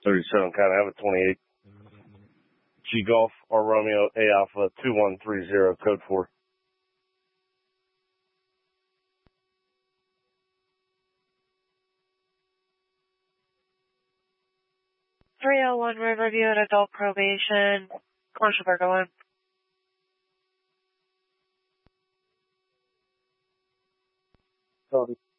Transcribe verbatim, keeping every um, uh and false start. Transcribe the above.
thirty-seven, kind of have a twenty-eight. G Golf or Romeo A Alpha two one three zero, code four. three oh one Riverview at adult probation, commercial burger one. Copy.